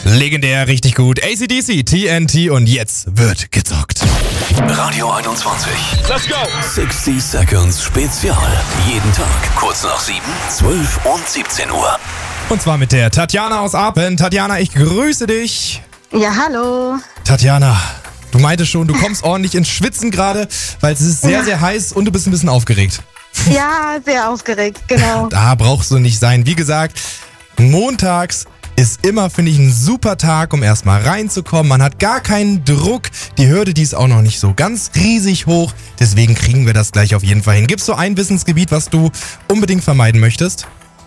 Legendär, richtig gut. AC/DC, TNT und jetzt wird gezockt. Radio 21. Let's go! 60 Seconds Spezial. Jeden Tag kurz nach 7, 12 und 17 Uhr. Und zwar mit der Tatjana aus Apen. Tatjana, ich grüße dich. Ja, hallo. Tatjana, du meintest schon, du kommst ordentlich ins Schwitzen gerade, weil es ist sehr, sehr heiß und du bist ein bisschen aufgeregt. Ja, sehr aufgeregt, genau. Da brauchst du nicht sein. Wie gesagt, montags ist immer, finde ich, ein super Tag, um erstmal reinzukommen. Man hat gar keinen Druck. Die Hürde, die ist auch noch nicht so ganz riesig hoch. Deswegen kriegen wir das gleich auf jeden Fall hin. Gibt es so ein Wissensgebiet, was du unbedingt vermeiden möchtest?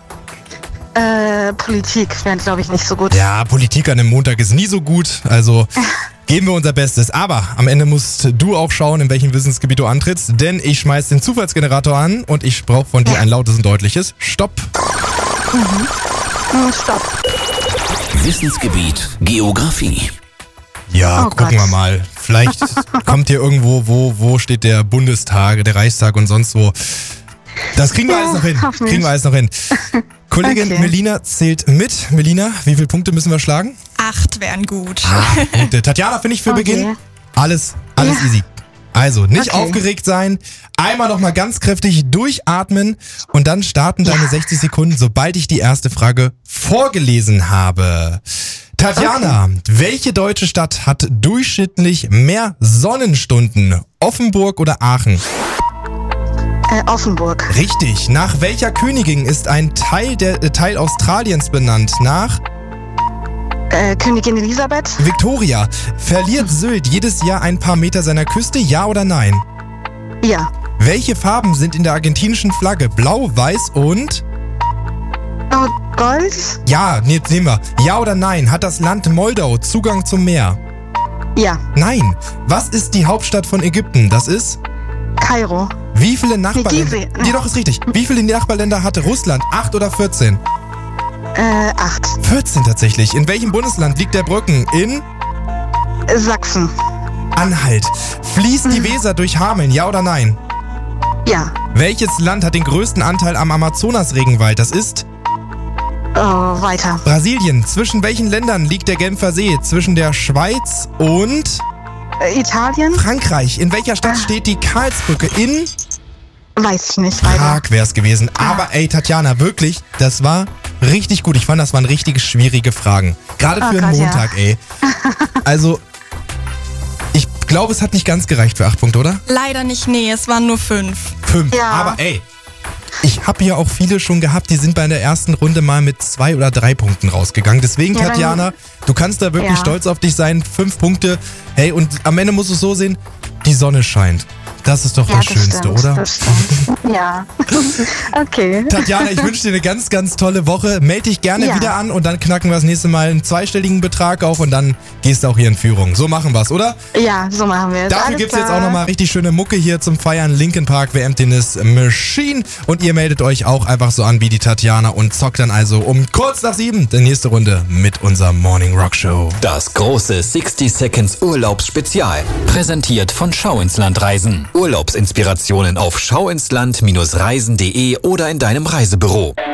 Politik wäre, glaube ich, nicht so gut. Ja, Politik an einem Montag ist nie so gut. Also geben wir unser Bestes. Aber am Ende musst du auch schauen, in welchem Wissensgebiet du antrittst. Denn ich schmeiß den Zufallsgenerator an und ich brauche von dir ein lautes und deutliches Stopp. Stopp. Wissensgebiet Geografie. Ja, Oh gucken Gott. wir mal. Vielleicht kommt hier irgendwo, wo steht der Bundestag, der Reichstag und sonst wo. Das kriegen wir Ja, alles noch hin. hoffentlich. Kriegen wir alles noch hin. Kollegin Okay. Melina zählt mit. Melina, wie viele Punkte müssen wir schlagen? 8 wären gut. Punkte. Tatjana, finde ich für Okay. Beginn alles Ja. easy. Also, nicht Okay. aufgeregt sein, einmal nochmal ganz kräftig durchatmen und dann starten deine 60 Sekunden, sobald ich die erste Frage vorgelesen habe. Tatjana, welche deutsche Stadt hat durchschnittlich mehr Sonnenstunden? Offenburg oder Aachen? Offenburg. Richtig. Nach welcher Königin ist ein Teil Australiens benannt? Nach Königin Elisabeth? Victoria. Verliert Sylt jedes Jahr ein paar Meter seiner Küste, ja oder nein? Ja. Welche Farben sind in der argentinischen Flagge? Blau, weiß und... Oh, Gold? Ja, jetzt nehmen wir. Ja oder nein? Hat das Land Moldau Zugang zum Meer? Ja. Nein. Was ist die Hauptstadt von Ägypten? Das ist... Kairo. Wie viele Nachbarländer... Gizeh. Nee, doch, ist richtig. Wie viele Nachbarländer hatte Russland? 8 oder 14? 8. 14 tatsächlich. In welchem Bundesland liegt der Brücken? In... Sachsen. Anhalt. Fließt die Weser durch Hameln? Ja oder nein? Ja. Welches Land hat den größten Anteil am Amazonas-Regenwald? Das ist... Oh, weiter. Brasilien. Zwischen welchen Ländern liegt der Genfer See? Zwischen der Schweiz und Italien? Frankreich. In welcher Stadt steht die Karlsbrücke? In Weiß ich nicht. Weiter. Prag wäre es gewesen. Aber ey, Tatjana, wirklich, das war richtig gut. Ich fand, das waren richtig schwierige Fragen. Gerade Oh für einen Gott, ja. Montag, ey. Also, ich glaube, es hat nicht ganz gereicht für 8 Punkte, oder? Leider nicht, nee, es waren nur 5. 5. Ja. Aber ey, ich habe hier auch viele schon gehabt, die sind bei der ersten Runde mal mit 2 oder 3 Punkten rausgegangen. Deswegen, Ja, dann- Tatjana, du kannst da wirklich Ja. stolz auf dich sein. 5 Punkte. Hey, und am Ende musst du es so sehen, die Sonne scheint. Das ist doch Ja, das Schönste, stimmt, oder? Das stimmt. Ja. Okay. Tatjana, ich wünsche dir eine ganz, ganz tolle Woche. Meld dich gerne Ja. wieder an und dann knacken wir das nächste Mal einen zweistelligen Betrag auf und dann gehst du auch hier in Führung. So machen wir's, oder? Ja, so machen wir es. Dafür Alles gibt's jetzt klar. auch nochmal richtig schöne Mucke hier zum Feiern. Linkin Park, The Emptiness Machine. Und ihr meldet euch auch einfach so an wie die Tatjana und zockt dann also um kurz nach 7 die nächste Runde mit unserer Morning Rock Show. Das große 60 Seconds Urlaubsspezial. Präsentiert von Schau ins Land Reisen. Urlaubsinspirationen auf schauinsland-reisen.de oder in deinem Reisebüro.